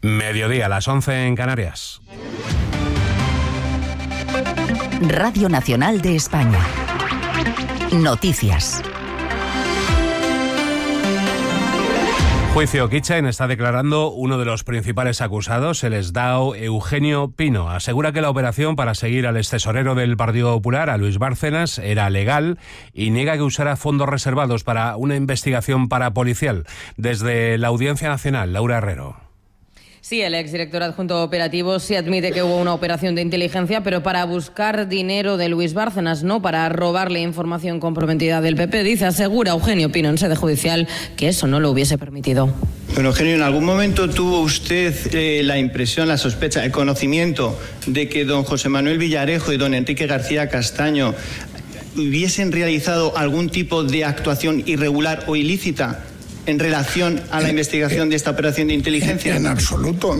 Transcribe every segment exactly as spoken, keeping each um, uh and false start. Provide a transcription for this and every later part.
Mediodía, a las once en Canarias. Radio Nacional de España. Noticias. Juicio. Kitchen está declarando uno de los principales acusados, el exdao Eugenio Pino. Asegura que la operación para seguir al extesorero del Partido Popular, a Luis Bárcenas, era legal y niega que usara fondos reservados para una investigación parapolicial. Desde la Audiencia Nacional, Laura Herrero. Sí, el exdirector adjunto operativo sí admite que hubo una operación de inteligencia, pero para buscar dinero de Luis Bárcenas, no para robarle información comprometida del P P. Dice, asegura Eugenio Pino en sede judicial, que eso no lo hubiese permitido. Bueno, Eugenio, ¿en algún momento tuvo usted eh, la impresión, la sospecha, el conocimiento de que don José Manuel Villarejo y don Enrique García Castaño hubiesen realizado algún tipo de actuación irregular o ilícita en relación a la investigación de esta operación de inteligencia? En absoluto.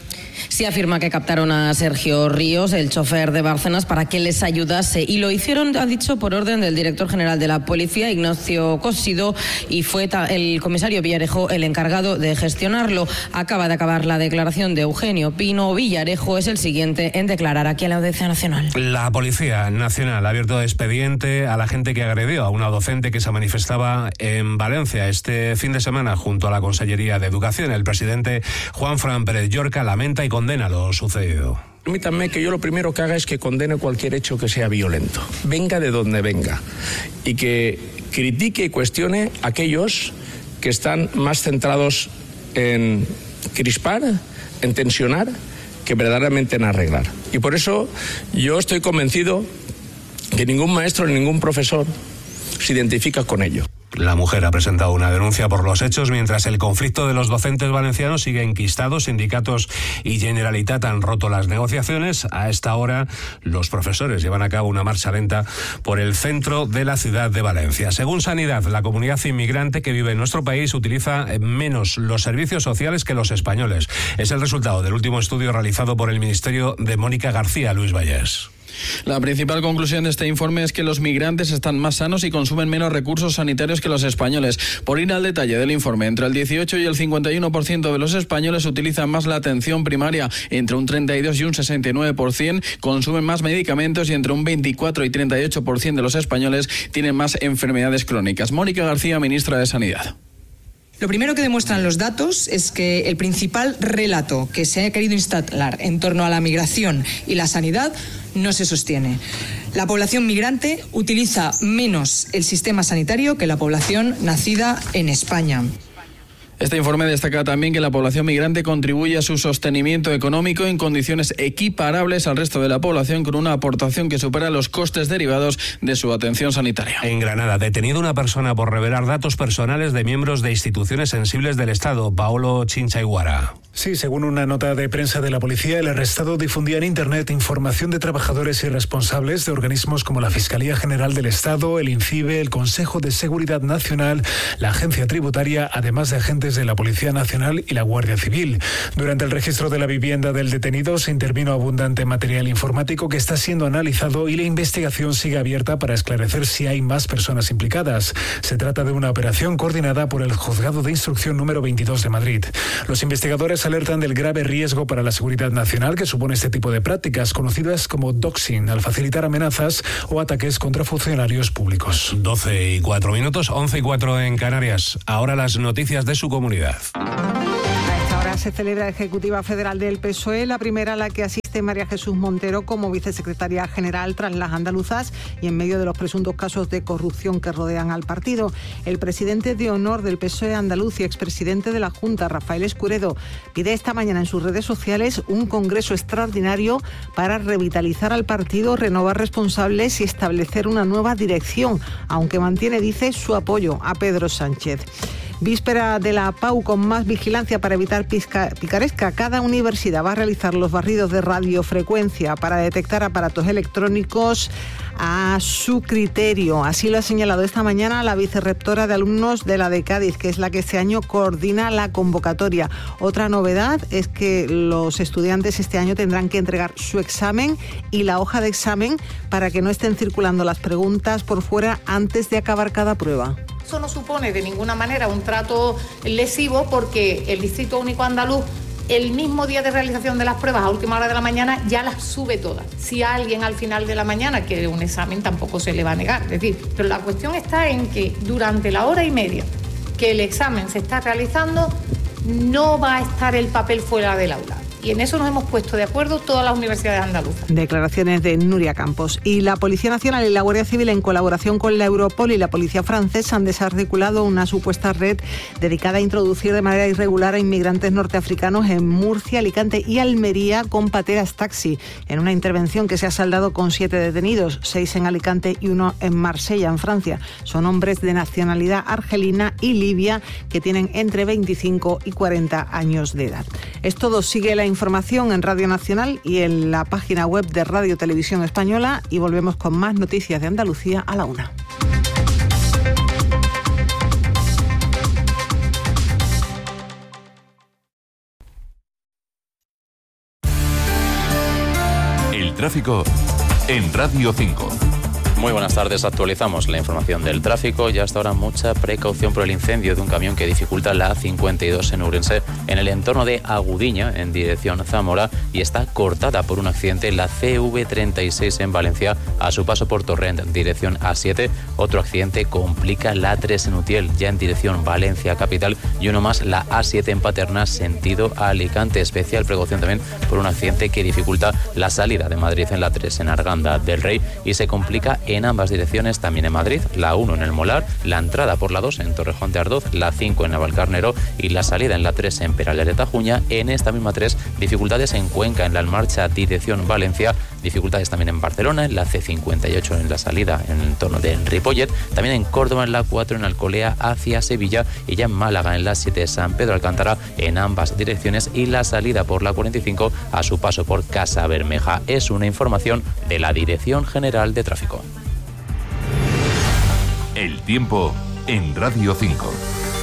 Sí afirma que captaron a Sergio Ríos, el chofer de Bárcenas, para que les ayudase. Y lo hicieron, ha dicho, por orden del director general de la Policía, Ignacio Cósido, y fue el comisario Villarejo el encargado de gestionarlo. Acaba de acabar la declaración de Eugenio Pino. Villarejo es el siguiente en declarar aquí en la Audiencia Nacional. La Policía Nacional ha abierto expediente a la gente que agredió a una docente que se manifestaba en Valencia este fin de semana junto a la Consellería de Educación. El presidente Juan Fran Pérez Llorca lamenta y condena lo sucedido. Permítanme que yo lo primero que haga es que condene cualquier hecho que sea violento, venga de donde venga, y que critique y cuestione a aquellos que están más centrados en crispar, en tensionar, que verdaderamente en arreglar. Y por eso yo estoy convencido que ningún maestro ni ningún profesor se identifica con ello. La mujer ha presentado una denuncia por los hechos, mientras el conflicto de los docentes valencianos sigue enquistado. Sindicatos y Generalitat han roto las negociaciones. A esta hora, los profesores llevan a cabo una marcha lenta por el centro de la ciudad de Valencia. Según Sanidad, la comunidad inmigrante que vive en nuestro país utiliza menos los servicios sociales que los españoles. Es el resultado del último estudio realizado por el Ministerio de Mónica García. Luis Vallés. La principal conclusión de este informe es que los migrantes están más sanos y consumen menos recursos sanitarios que los españoles. Por ir al detalle del informe, entre el dieciocho y el cincuenta y uno por ciento de los españoles utilizan más la atención primaria, entre un treinta y dos y un sesenta y nueve por ciento consumen más medicamentos y entre un veinticuatro y treinta y ocho por ciento de los españoles tienen más enfermedades crónicas. Mónica García, ministra de Sanidad. Lo primero que demuestran los datos es que el principal relato que se ha querido instalar en torno a la migración y la sanidad no se sostiene. La población migrante utiliza menos el sistema sanitario que la población nacida en España. Este informe destaca también que la población migrante contribuye a su sostenimiento económico en condiciones equiparables al resto de la población, con una aportación que supera los costes derivados de su atención sanitaria. En Granada, detenido una persona por revelar datos personales de miembros de instituciones sensibles del Estado. Paolo Chinchaiguara. Sí, según una nota de prensa de la policía, el arrestado difundía en Internet información de trabajadores y responsables de organismos como la Fiscalía General del Estado, el INCIBE, el Consejo de Seguridad Nacional, la Agencia Tributaria, además de agentes de la Policía Nacional y la Guardia Civil. Durante el registro de la vivienda del detenido se intervino abundante material informático que está siendo analizado y la investigación sigue abierta para esclarecer si hay más personas implicadas. Se trata de una operación coordinada por el Juzgado de Instrucción número veintidós de Madrid. Los investigadores alertan del grave riesgo para la seguridad nacional que supone este tipo de prácticas, conocidas como doxing, al facilitar amenazas o ataques contra funcionarios públicos. doce y cuatro minutos, once y cuatro en Canarias. Ahora las noticias de su comunidad. A esta hora se celebra la Ejecutiva Federal del P S O E, la primera a la que asiste María Jesús Montero como vicesecretaria general tras las andaluzas y en medio de los presuntos casos de corrupción que rodean al partido. El presidente de honor del P S O E andaluz y expresidente de la Junta, Rafael Escuredo, pide esta mañana en sus redes sociales un congreso extraordinario para revitalizar al partido, renovar responsables y establecer una nueva dirección, aunque mantiene, dice, su apoyo a Pedro Sánchez. Víspera de la P A U con más vigilancia para evitar pisca, picaresca. Cada universidad va a realizar los barridos de radiofrecuencia para detectar aparatos electrónicos a su criterio. Así lo ha señalado esta mañana la vicerrectora de alumnos de la de Cádiz, que es la que este año coordina la convocatoria. Otra novedad es que los estudiantes este año tendrán que entregar su examen y la hoja de examen para que no estén circulando las preguntas por fuera antes de acabar cada prueba. Eso no supone de ninguna manera un trato lesivo porque el Distrito Único Andaluz el mismo día de realización de las pruebas, a última hora de la mañana, ya las sube todas. Si a alguien al final de la mañana quiere un examen, tampoco se le va a negar. Es decir, pero la cuestión está en que durante la hora y media que el examen se está realizando, no va a estar el papel fuera del aula. Y en eso nos hemos puesto de acuerdo todas las universidades andaluzas. Declaraciones de Nuria Campos. Y la Policía Nacional y la Guardia Civil, en colaboración con la Europol y la Policía Francesa, han desarticulado una supuesta red dedicada a introducir de manera irregular a inmigrantes norteafricanos en Murcia, Alicante y Almería con pateras taxi, en una intervención que se ha saldado con siete detenidos, seis en Alicante y uno en Marsella, en Francia. Son hombres de nacionalidad argelina y libia que tienen entre veinticinco y cuarenta años de edad. Es todo. Sigue la información en Radio Nacional y en la página web de Radio Televisión Española, y volvemos con más noticias de Andalucía a la una. El tráfico en Radio cinco. Muy buenas tardes, actualizamos la información del tráfico y hasta ahora mucha precaución por el incendio de un camión que dificulta la A cincuenta y dos en Ourense, en el entorno de Agudiña, en dirección Zamora, y está cortada por un accidente la C V treinta y seis en Valencia, a su paso por Torrent, dirección A siete. Otro accidente complica la A tres en Utiel, ya en dirección Valencia capital, y uno más la A siete en Paterna, sentido Alicante. Especial precaución también por un accidente que dificulta la salida de Madrid en la A tres en Arganda del Rey, y se complica en ambas direcciones también en Madrid, la uno en el Molar, la entrada por la dos en Torrejón de Ardoz, la cinco en Navalcarnero y la salida en la tres en Peralta de Tajuña. En esta misma tres, dificultades en Cuenca, en la Almarcha, dirección Valencia, dificultades también en Barcelona, en la C cincuenta y ocho en la salida en el entorno de Ripollet, también en Córdoba en la cuatro en Alcolea hacia Sevilla, y ya en Málaga en la siete San Pedro Alcántara en ambas direcciones, y la salida por la cuarenta y cinco a su paso por Casa Bermeja. Es una información de la Dirección General de Tráfico. El tiempo en Radio cinco.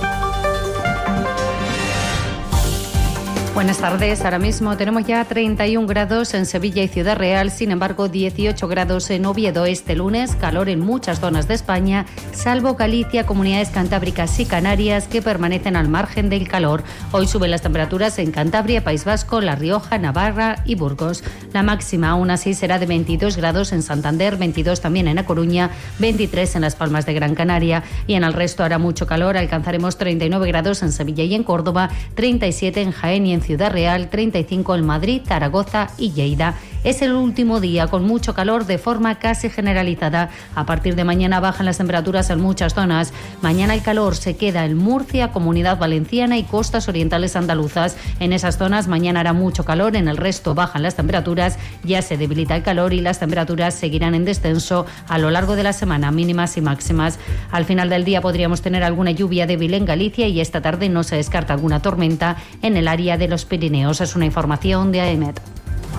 Buenas tardes. Ahora mismo tenemos ya treinta y un grados en Sevilla y Ciudad Real, sin embargo dieciocho grados en Oviedo. Este lunes, calor en muchas zonas de España, salvo Galicia, comunidades cantábricas y Canarias, que permanecen al margen del calor. Hoy suben las temperaturas en Cantabria, País Vasco, La Rioja, Navarra y Burgos. La máxima aún así será de veintidós grados en Santander, veintidós también en A Coruña, veintitrés en Las Palmas de Gran Canaria, y en el resto hará mucho calor. Alcanzaremos treinta y nueve grados en Sevilla y en Córdoba, treinta y siete en Jaén y en Ciudad Real, treinta y cinco en Madrid, Zaragoza y Lleida. Es el último día con mucho calor de forma casi generalizada. A partir de mañana bajan las temperaturas en muchas zonas. Mañana el calor se queda en Murcia, Comunidad Valenciana y costas orientales andaluzas. En esas zonas mañana hará mucho calor, en el resto bajan las temperaturas, ya se debilita el calor y las temperaturas seguirán en descenso a lo largo de la semana, mínimas y máximas. Al final del día podríamos tener alguna lluvia débil en Galicia, y esta tarde no se descarta alguna tormenta en el área de los Pirineos. Es una información de A E M E T.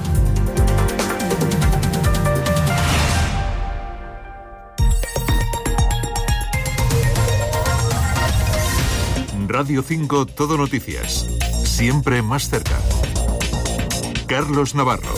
Radio cinco Todo Noticias. Siempre más cerca. Carlos Navarro.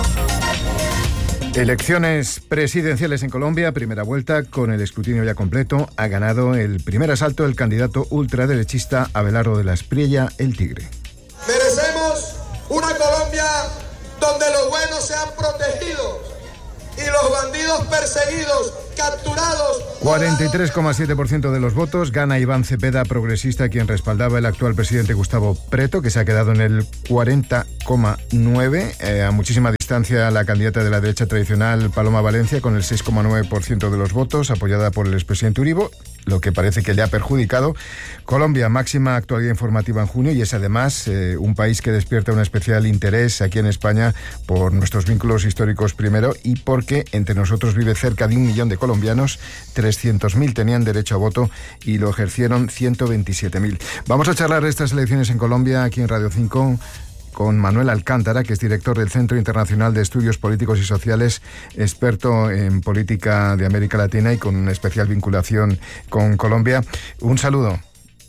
Elecciones presidenciales en Colombia, primera vuelta con el escrutinio ya completo. Ha ganado el primer asalto el candidato ultraderechista Abelardo de la Espriella, el Tigre. Merecemos una Colombia donde los buenos sean protegidos y los bandidos perseguidos, capturados. cuarenta y tres coma siete por ciento de los votos. Gana Iván Cepeda, progresista, quien respaldaba el actual presidente Gustavo Preto, que se ha quedado en el cuarenta coma nueve. Eh, a muchísima distancia la candidata de la derecha tradicional, Paloma Valencia, con el seis coma nueve por ciento de los votos, apoyada por el expresidente Uribe, lo que parece que le ha perjudicado. Colombia, máxima actualidad informativa en junio, y es además eh, un país que despierta un especial interés aquí en España por nuestros vínculos históricos primero, y porque entre nosotros vive cerca de un millón de colombianos. trescientos mil tenían derecho a voto y lo ejercieron ciento veintisiete mil. Vamos a charlar de estas elecciones en Colombia aquí en Radio cinco con Manuel Alcántara, que es director del Centro Internacional de Estudios Políticos y Sociales, experto en política de América Latina y con una especial vinculación con Colombia. Un saludo.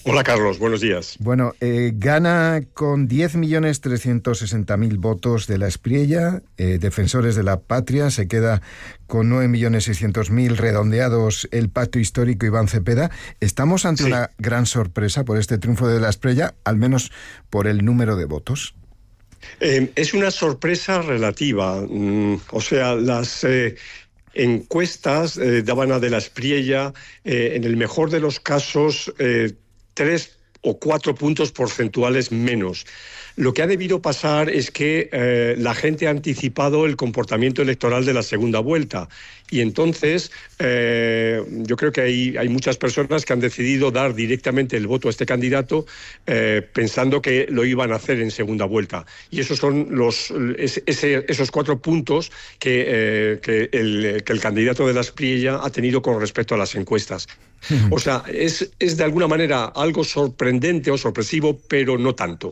Hola Carlos, buenos días. Bueno, eh, gana con diez millones trescientos sesenta mil votos de la Espriella, eh, Defensores de la Patria, se queda con nueve millones seiscientos mil redondeados el Pacto Histórico Iván Cepeda. ¿Estamos ante sí. una gran sorpresa por este triunfo de la Espriella, al menos por el número de votos? Eh, es una sorpresa relativa, mm, o sea, las... Eh, encuestas eh, daban a de la Espriella, eh, en el mejor de los casos, eh, tres o cuatro puntos porcentuales menos. Lo que ha debido pasar es que eh, la gente ha anticipado el comportamiento electoral de la segunda vuelta y entonces eh, yo creo que hay, hay muchas personas que han decidido dar directamente el voto a este candidato eh, pensando que lo iban a hacer en segunda vuelta. Y esos son los ese, esos cuatro puntos que, eh, que, el, que el candidato de la Espriella ha tenido con respecto a las encuestas. O sea, es, es de alguna manera algo sorprendente o sorpresivo, pero no tanto.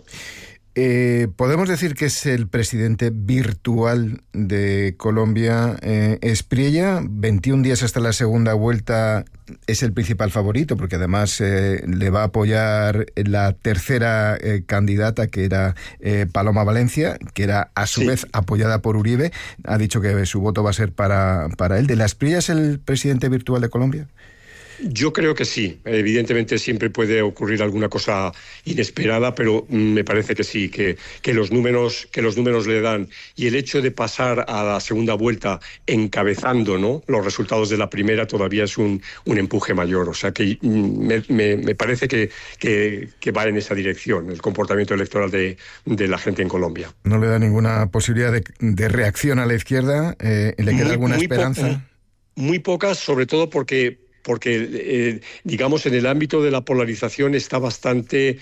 Eh, ¿Podemos decir que es el presidente virtual de Colombia, eh, Espriella? veintiún días hasta la segunda vuelta, es el principal favorito, porque además eh, le va a apoyar la tercera eh, candidata, que era eh, Paloma Valencia, que era a su sí. vez apoyada por Uribe. Ha dicho que su voto va a ser para, para él. ¿De la Espriella es el presidente virtual de Colombia? Yo creo que sí. Evidentemente siempre puede ocurrir alguna cosa inesperada, pero me parece que sí, que, que, los números, que los números le dan. Y el hecho de pasar a la segunda vuelta encabezando, ¿no?, los resultados de la primera todavía es un, un empuje mayor. O sea que me, me, me parece que, que, que va en esa dirección el comportamiento electoral de, de la gente en Colombia. ¿No le da ninguna posibilidad de, de reacción a la izquierda? Eh, ¿Le queda muy, alguna muy esperanza? Po- muy pocas, sobre todo porque... porque, eh, digamos, en el ámbito de la polarización está bastante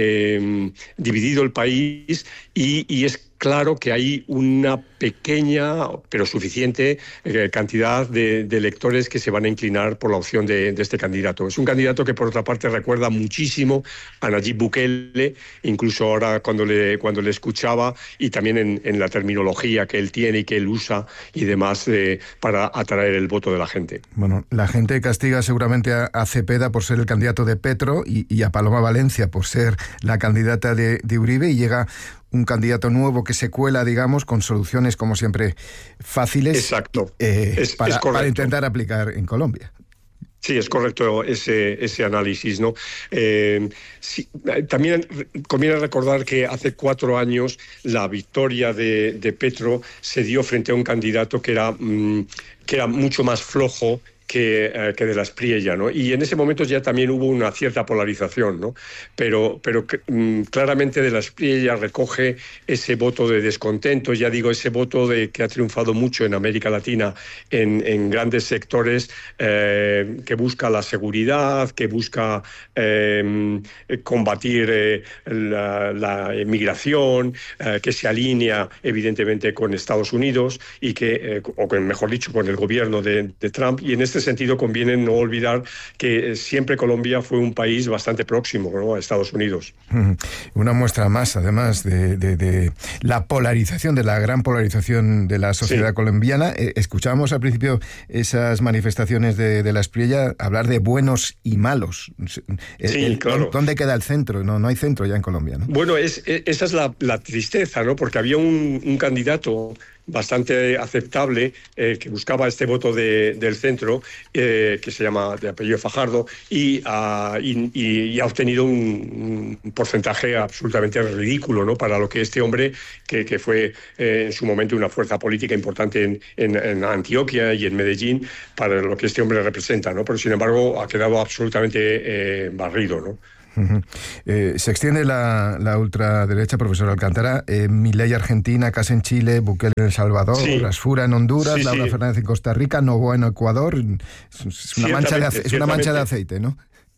eh, dividido el país y, y es claro que hay una pequeña, pero suficiente, eh, cantidad de, de electores que se van a inclinar por la opción de, de este candidato. Es un candidato que, por otra parte, recuerda muchísimo a Nayib Bukele, incluso ahora cuando le, cuando le escuchaba, y también en, en la terminología que él tiene y que él usa y demás eh, para atraer el voto de la gente. Bueno, la gente castiga seguramente a, a Cepeda por ser el candidato de Petro y, y a Paloma Valencia por ser la candidata de, de Uribe, y llega un candidato nuevo que se cuela, digamos, con soluciones, como siempre, fáciles. Exacto. Eh, es, para, es correcto. para intentar aplicar en Colombia. Sí, es correcto ese, ese análisis, ¿no? Eh, sí, también conviene recordar que hace cuatro años la victoria de, de Petro se dio frente a un candidato que era, mmm, que era mucho más flojo Que, eh, que de la Espriella, ¿no? Y en ese momento ya también hubo una cierta polarización, ¿no? Pero, pero mm, claramente de la Espriella recoge ese voto de descontento, ya digo, ese voto de que ha triunfado mucho en América Latina en, en grandes sectores, eh, que busca la seguridad, que busca eh, combatir eh, la, la inmigración, eh, que se alinea evidentemente con Estados Unidos y que, eh, o con, mejor dicho, con el gobierno de, de Trump. Y en este sentido conviene no olvidar que siempre Colombia fue un país bastante próximo, ¿no?, a Estados Unidos. Una muestra más, además, de, de, de la polarización, de la gran polarización de la sociedad sí. colombiana. Eh, escuchábamos al principio esas manifestaciones de, de la Espriella hablar de buenos y malos. El, sí, el, claro. ¿Dónde queda el centro? No, no hay centro ya en Colombia, ¿no? Bueno, es, esa es la, la tristeza, ¿no? Porque había un, un candidato bastante aceptable eh, que buscaba este voto de, del centro, eh, que se llama de apellido Fajardo, y, uh, y, y ha obtenido un, un porcentaje absolutamente ridículo, ¿no?, para lo que este hombre, que, que fue eh, en su momento una fuerza política importante en, en, en Antioquia y en Medellín, para lo que este hombre representa, ¿no? Pero sin embargo ha quedado absolutamente eh, barrido, ¿no? Uh-huh. Eh, se extiende la, la ultraderecha, profesor Alcántara. Eh, Milei Argentina, Casa en Chile, Bukele en El Salvador, sí. Rasfura en Honduras, sí, Laura sí. Fernández en Costa Rica, Noboa en Ecuador. Es una, mancha de, es una mancha de aceite, ¿no?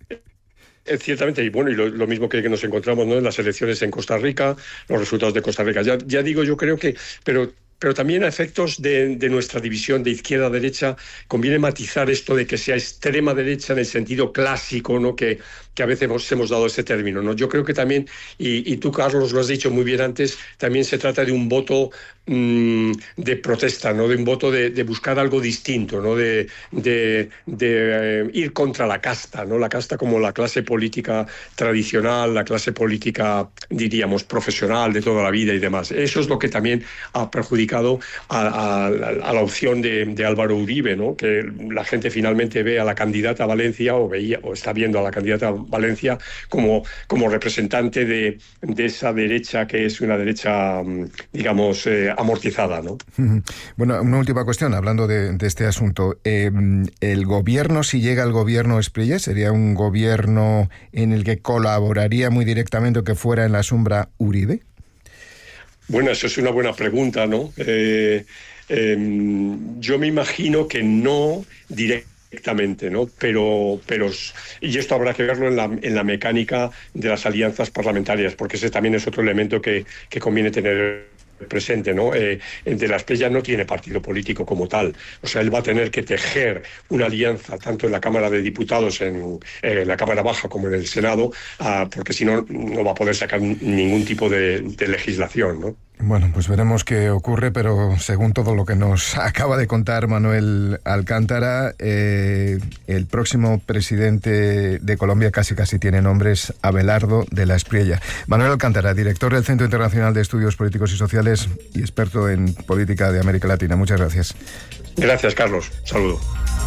Eh, ciertamente, y bueno, y lo, lo mismo que, que nos encontramos, ¿no?, en las elecciones en Costa Rica, los resultados de Costa Rica. Ya, ya digo, yo creo que... pero Pero también a efectos de, de nuestra división de izquierda-derecha conviene matizar esto de que sea extrema derecha en el sentido clásico, ¿no?, que, que a veces hemos, hemos dado ese término, ¿no? Yo creo que también, y, y tú, Carlos, lo has dicho muy bien antes, también se trata de un voto mmm, de protesta, ¿no? De un voto de, de buscar algo distinto, ¿no? De, de, de eh, ir contra la casta, ¿no? La casta como la clase política tradicional, la clase política, diríamos, profesional de toda la vida y demás. Eso es lo que también ha perjudicado a, a, a la opción de, de Álvaro Uribe, ¿no? Que la gente finalmente ve a la candidata a Valencia o veía o está viendo a la candidata a Valencia como, como representante de, de esa derecha que es una derecha, digamos, eh, amortizada, ¿no? Bueno, una última cuestión, hablando de, de este asunto. Eh, ¿El gobierno, si llega al gobierno Espriella, sería un gobierno en el que colaboraría muy directamente o que fuera en la sombra Uribe? Bueno, eso es una buena pregunta, ¿no? Eh, eh, yo me imagino que no directamente, ¿no? Pero, pero, y esto habrá que verlo en la, en la mecánica de las alianzas parlamentarias, porque ese también es otro elemento que, que conviene tener presente, ¿no? Eh, De la Espriella no tiene partido político como tal, o sea, él va a tener que tejer una alianza tanto en la Cámara de Diputados, en, eh, en la Cámara Baja como en el Senado, uh, porque si no, no va a poder sacar ningún tipo de, de legislación, ¿no? Bueno, pues veremos qué ocurre, pero según todo lo que nos acaba de contar Manuel Alcántara, eh, el próximo presidente de Colombia casi casi tiene nombres: Abelardo de la Espriella. Manuel Alcántara, director del Centro Internacional de Estudios Políticos y Sociales y experto en política de América Latina. Muchas gracias. Gracias, Carlos. Saludo.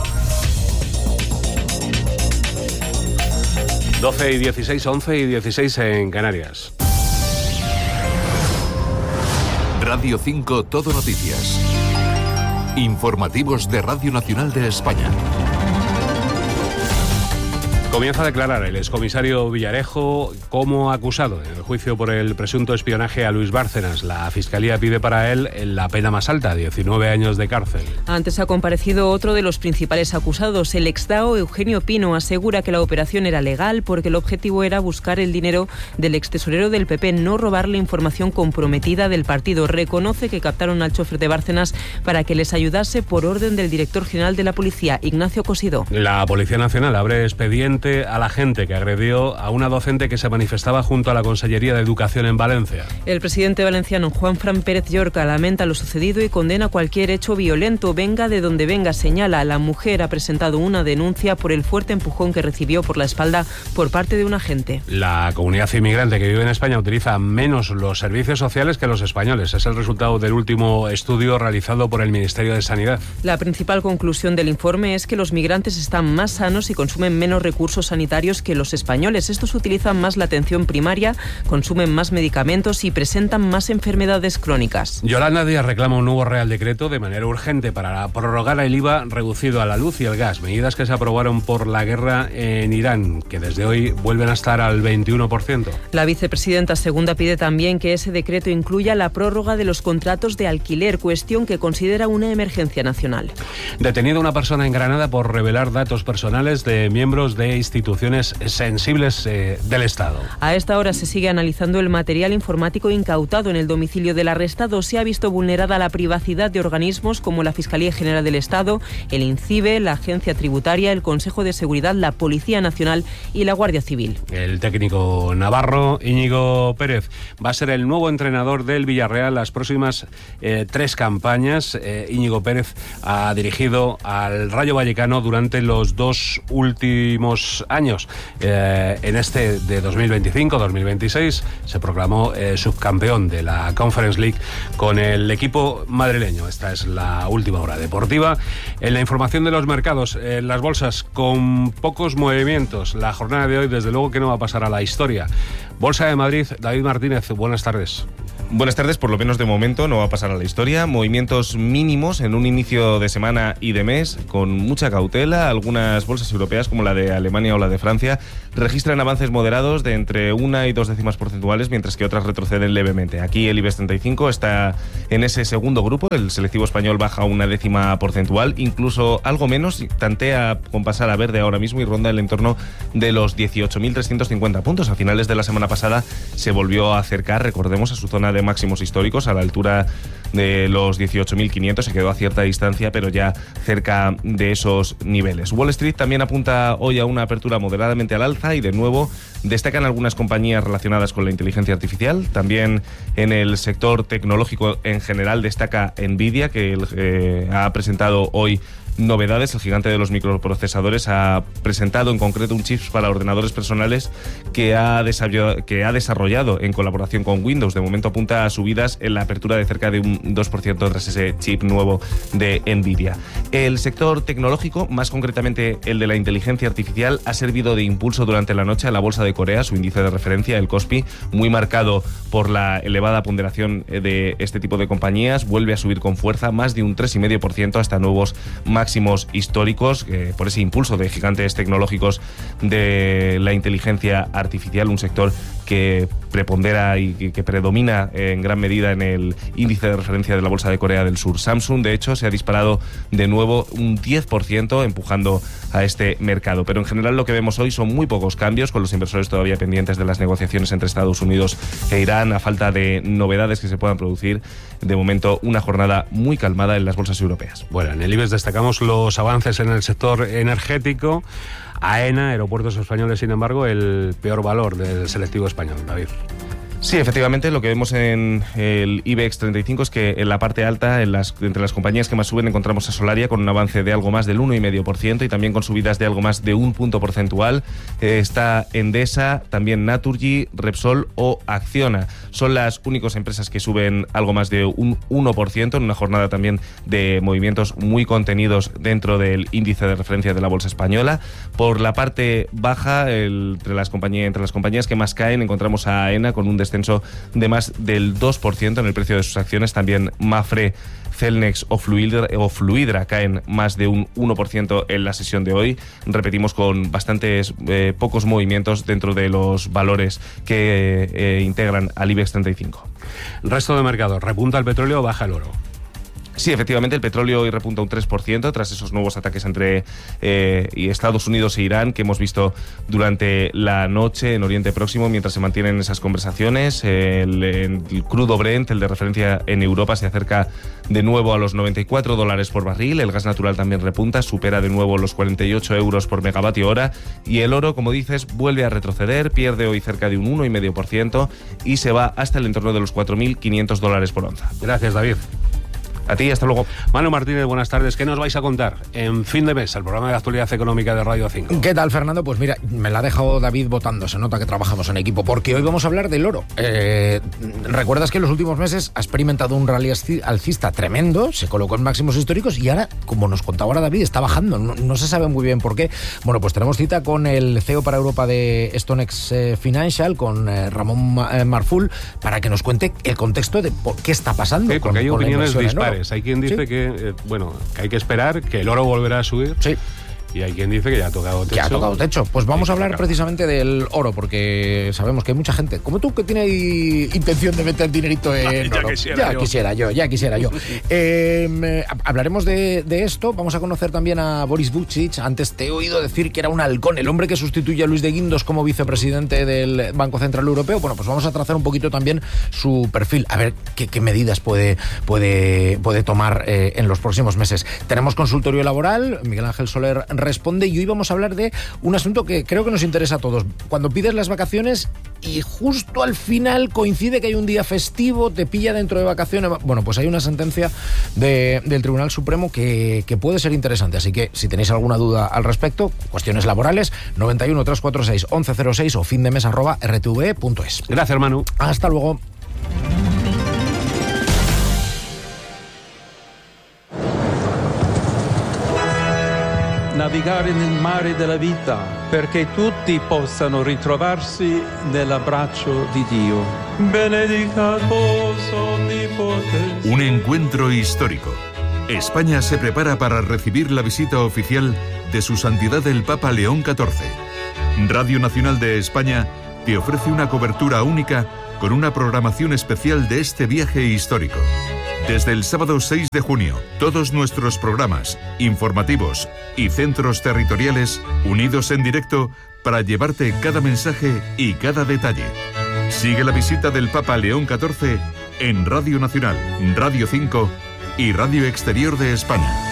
doce y dieciséis, once y dieciséis en Canarias. Radio cinco Todo Noticias. Informativos de Radio Nacional de España. Comienza a declarar el excomisario Villarejo como acusado en el juicio por el presunto espionaje a Luis Bárcenas. La Fiscalía pide para él la pena más alta, diecinueve años de cárcel. Antes ha comparecido otro de los principales acusados. El exdao Eugenio Pino asegura que la operación era legal porque el objetivo era buscar el dinero del extesorero del P P, no robarle información comprometida del partido. Reconoce que captaron al chofer de Bárcenas para que les ayudase por orden del director general de la policía, Ignacio Cosidó. La Policía Nacional abre expediente a la gente que agredió a una docente que se manifestaba junto a la Consellería de Educación en Valencia. El presidente valenciano Juanfran Pérez Llorca lamenta lo sucedido y condena cualquier hecho violento, venga de donde venga. Señala, la mujer ha presentado una denuncia por el fuerte empujón que recibió por la espalda por parte de un agente. La comunidad inmigrante que vive en España utiliza menos los servicios sociales que los españoles. Es el resultado del último estudio realizado por el Ministerio de Sanidad. La principal conclusión del informe es que los migrantes están más sanos y consumen menos recursos sanitarios que los españoles. Estos utilizan más la atención primaria, consumen más medicamentos y presentan más enfermedades crónicas. Yolanda Díaz reclama un nuevo Real Decreto de manera urgente para prorrogar el I V A reducido a la luz y el gas, medidas que se aprobaron por la guerra en Irán, que desde hoy vuelven a estar al veintiuno por ciento. La vicepresidenta segunda pide también que ese decreto incluya la prórroga de los contratos de alquiler, cuestión que considera una emergencia nacional. Detenida una persona en Granada por revelar datos personales de miembros de instituciones sensibles eh, del Estado. A esta hora se sigue analizando el material informático incautado en el domicilio del arrestado. Se ha visto vulnerada la privacidad de organismos como la Fiscalía General del Estado, el INCIBE, la Agencia Tributaria, el Consejo de Seguridad, la Policía Nacional y la Guardia Civil. El técnico navarro Íñigo Pérez va a ser el nuevo entrenador del Villarreal las próximas eh, tres campañas. Eh, Íñigo Pérez ha dirigido al Rayo Vallecano durante los dos últimos años. Eh, en este de dos mil veinticinco dos mil veintiséis se proclamó eh, subcampeón de la Conference League con el equipo madrileño. Esta es la última hora deportiva. En la información de los mercados, eh, las bolsas con pocos movimientos. La jornada de hoy, desde luego, que no va a pasar a la historia. Bolsa de Madrid, David Martínez, buenas tardes. Buenas tardes, por lo menos de momento no va a pasar a la historia. Movimientos mínimos en un inicio de semana y de mes, con mucha cautela. Algunas bolsas europeas, como la de Alemania o la de Francia, registran avances moderados de entre una y dos décimas porcentuales, mientras que otras retroceden levemente. Aquí el IBEX treinta y cinco está en ese segundo grupo. El selectivo español baja una décima porcentual, incluso algo menos, tantea con pasar a verde ahora mismo y ronda el entorno de los dieciocho mil trescientos cincuenta puntos. A finales de la semana pasada se volvió a acercar, recordemos, a su zona de de máximos históricos, a la altura de los dieciocho mil quinientos, se quedó a cierta distancia, pero ya cerca de esos niveles. Wall Street también apunta hoy a una apertura moderadamente al alza y de nuevo destacan algunas compañías relacionadas con la inteligencia artificial. También en el sector tecnológico en general destaca Nvidia, que eh, ha presentado hoy novedades. El gigante de los microprocesadores ha presentado en concreto un chip para ordenadores personales que ha, que ha desarrollado en colaboración con Windows. De momento apunta a subidas en la apertura de cerca de un dos por ciento tras ese chip nuevo de Nvidia. El sector tecnológico, más concretamente el de la inteligencia artificial, ha servido de impulso durante la noche a la bolsa de Corea. Su índice de referencia, el Kospi, muy marcado por la elevada ponderación de este tipo de compañías, vuelve a subir con fuerza, más de un tres coma cinco por ciento hasta nuevos máximos máximos históricos eh, por ese impulso de gigantes tecnológicos de la inteligencia artificial, un sector que prepondera y que predomina en gran medida en el índice de referencia de la Bolsa de Corea del Sur. Samsung, de hecho, se ha disparado de nuevo un diez por ciento empujando a este mercado. Pero en general lo que vemos hoy son muy pocos cambios, con los inversores todavía pendientes de las negociaciones entre Estados Unidos e Irán, a falta de novedades que se puedan producir. De momento, una jornada muy calmada en las bolsas europeas. Bueno, en el IBEX destacamos los avances en el sector energético. AENA, Aeropuertos Españoles, sin embargo, el peor valor del selectivo español, David. Sí, efectivamente, lo que vemos en el IBEX treinta y cinco es que en la parte alta, en las, entre las compañías que más suben, encontramos a Solaria con un avance de algo más del uno coma cinco por ciento y también con subidas de algo más de un punto porcentual. Eh, está Endesa, también Naturgy, Repsol o Acciona. Son las únicas empresas que suben algo más de un uno por ciento en una jornada también de movimientos muy contenidos dentro del índice de referencia de la bolsa española. Por la parte baja, el, entre, las compañías, entre las compañías que más caen, encontramos a AENA con un descenso de más del dos por ciento en el precio de sus acciones. También Mafre, Celnex o Fluidra, o Fluidra caen más de un uno por ciento en la sesión de hoy. Repetimos, con bastantes eh, pocos movimientos dentro de los valores que eh, integran al IBEX treinta y cinco. Resto de mercado, repunta el petróleo, baja el oro. Sí, efectivamente, el petróleo hoy repunta un tres por ciento tras esos nuevos ataques entre eh, Estados Unidos e Irán que hemos visto durante la noche en Oriente Próximo, mientras se mantienen esas conversaciones. El, el crudo Brent, el de referencia en Europa, se acerca de nuevo a los noventa y cuatro dólares por barril. El gas natural también repunta, supera de nuevo los cuarenta y ocho euros por megavatio hora. Y el oro, como dices, vuelve a retroceder, pierde hoy cerca de un uno coma cinco por ciento y se va hasta el entorno de los cuatro mil quinientos dólares por onza. Gracias, David. A ti, hasta luego. Manu Martínez, buenas tardes. ¿Qué nos vais a contar en Fin de Mes, el programa de actualidad económica de Radio cinco? ¿Qué tal, Fernando? Pues mira, me la ha dejado David votando. Se nota que trabajamos en equipo, porque hoy vamos a hablar del oro. Eh, Recuerdas que en los últimos meses ha experimentado un rally alcista tremendo, se colocó en máximos históricos y ahora, como nos contaba ahora David, está bajando. No, no se sabe muy bien por qué. Bueno, pues tenemos cita con el C E O para Europa de StoneX Financial, con eh, Ramón Marful, para que nos cuente el contexto de por qué está pasando. Sí, porque con, hay con opiniones dispares. Hay quien dice ¿Sí? que, eh, bueno, que hay que esperar, que el oro volverá a subir. Sí. Y hay quien dice que ya ha tocado techo. Que ha tocado techo. Pues vamos a hablar tocar. precisamente del oro, porque sabemos que hay mucha gente, como tú, que tiene intención de meter dinerito en ya oro. Quisiera ya yo. quisiera yo, ya quisiera yo. eh, hablaremos de, de esto. Vamos a conocer también a Boris Vučić. Antes te he oído decir que era un halcón, el hombre que sustituye a Luis de Guindos como vicepresidente del Banco Central Europeo. Bueno, pues vamos a trazar un poquito también su perfil, a ver qué, qué medidas puede, puede, puede tomar eh, en los próximos meses. Tenemos consultorio laboral, Miguel Ángel Soler responde, y hoy vamos a hablar de un asunto que creo que nos interesa a todos. Cuando pides las vacaciones y justo al final coincide que hay un día festivo, te pilla dentro de vacaciones. Bueno, pues hay una sentencia de, del Tribunal Supremo que, que puede ser interesante. Así que si tenéis alguna duda al respecto, cuestiones laborales, noventa y uno, trescientos cuarenta y seis, once cero seis o findemes arroba r t v punto es. Gracias, Manu. Hasta luego. Navigare nel mare della vita, perché tutti possano ritrovarsi nell'abbraccio di Dio. Benedicat vos omnipotens. Un encuentro histórico. España se prepara para recibir la visita oficial de Su Santidad el Papa León catorce. Radio Nacional de España te ofrece una cobertura única con una programación especial de este viaje histórico. Desde el sábado seis de junio, todos nuestros programas, informativos y centros territoriales unidos en directo para llevarte cada mensaje y cada detalle. Sigue la visita del Papa León catorce En Radio Nacional, Radio cinco y Radio Exterior de España.